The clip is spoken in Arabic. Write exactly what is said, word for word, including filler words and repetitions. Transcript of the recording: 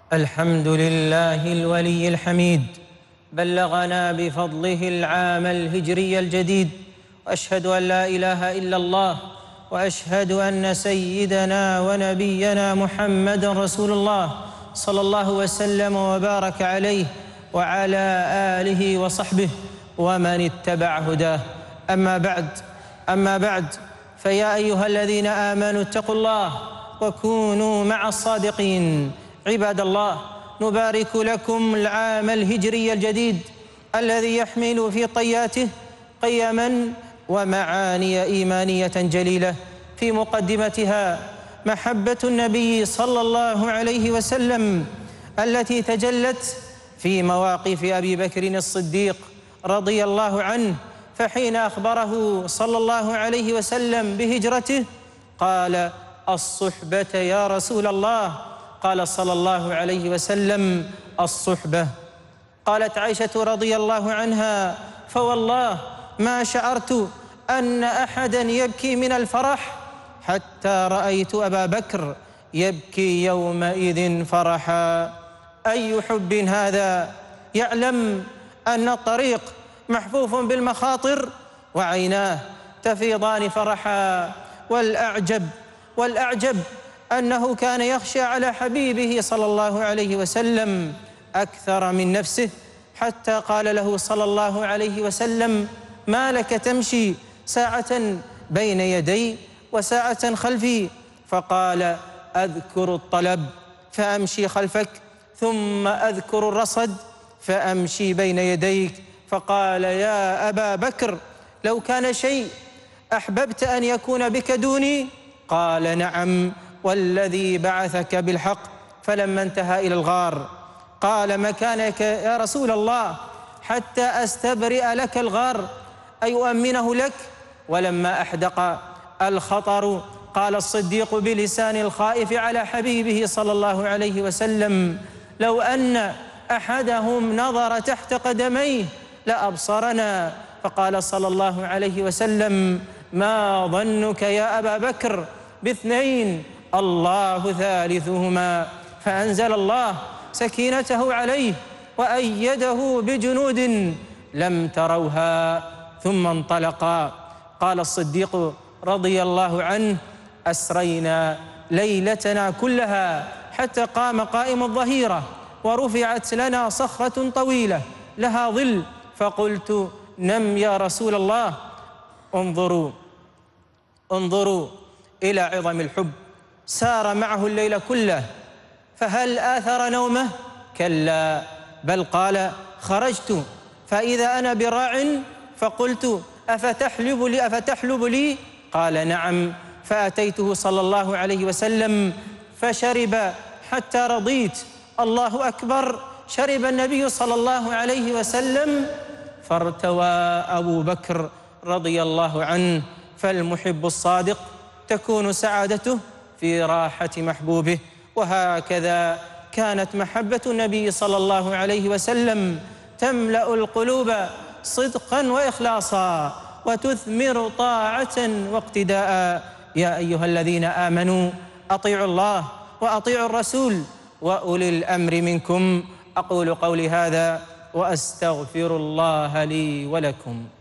الحمد لله الولي الحميد، بلغنا بفضله العام الهجري الجديد، وأشهد أن لا إله إلا الله، وأشهد أن سيدنا ونبينا محمدًا رسول الله صلى الله وسلم وبارك عليه وعلى آله وصحبه ومن اتبع هداه. أما بعد أما بعد فيا أيها الذين آمنوا اتقوا الله وكونوا مع الصادقين. عباد الله، نبارك لكم العام الهجري الجديد الذي يحمل في طياته قيماً ومعاني إيمانية جليلة، في مقدمتها محبة النبي صلى الله عليه وسلم التي تجلت في مواقف أبي بكر الصديق رضي الله عنه، فحين أخبره صلى الله عليه وسلم بهجرته قال: الصحبة يا رسول الله. قال صلى الله عليه وسلم: الصحبة. قالت عائشة رضي الله عنها: فوالله ما شعرت أن أحداً يبكي من الفرح حتى رأيت أبا بكر يبكي يومئذ فرحا. أي حب هذا يعلم أن الطريق محفوف بالمخاطر وعيناه تفيضان فرحا. والأعجب والأعجب أنه كان يخشى على حبيبه صلى الله عليه وسلم أكثر من نفسه، حتى قال له صلى الله عليه وسلم: ما لك تمشي ساعة بين يدي وساعة خلفي؟ فقال: أذكر الطلب فأمشي خلفك، ثم أذكر الرصد فأمشي بين يديك. فقال: يا أبا بكر، لو كان شيء أحببت أن يكون بك دوني؟ قال: نعم، والذي بعثك بالحق. فلما انتهى إلى الغار قال: مكانك يا رسول الله حتى أستبرئ لك الغار، أي أؤمنه لك. ولما أحدق الخطر قال الصديق بلسان الخائف على حبيبه صلى الله عليه وسلم: لو أن أحدهم نظر تحت قدميه لأبصرنا. فقال صلى الله عليه وسلم: ما ظنك يا أبا بكر باثنين الله ثالثهما؟ فأنزل الله سكينته عليه وأيده بجنود لم تروها، ثم انطلقا. قال الصديق رضي الله عنه: أسرينا ليلتنا كلها حتى قام قائم الظهيرة، ورفعت لنا صخرة طويلة لها ظل، فقلت: نم يا رسول الله. انظروا انظروا إلى عظم الحب، سار معه الليل كله، فهل آثر نومه؟ كلا، بل قال: خرجت فإذا أنا براع، فقلت: أفتحلب لي أفتحلب لي؟ قال: نعم. فأتيته صلى الله عليه وسلم فشرب حتى رضيت. الله أكبر. شرب النبي صلى الله عليه وسلم فارتوى أبو بكر رضي الله عنه. فالمحب الصادق تكون سعادته في راحة محبوبه، وهكذا كانت محبة النبي صلى الله عليه وسلم تملأ القلوب صدقاً وإخلاصاً، وتثمر طاعة واقتداء. يا أيها الذين آمنوا أطيعوا الله وأطيعوا الرسول وأولي الأمر منكم. أقول قولي هذا وأستغفر الله لي ولكم.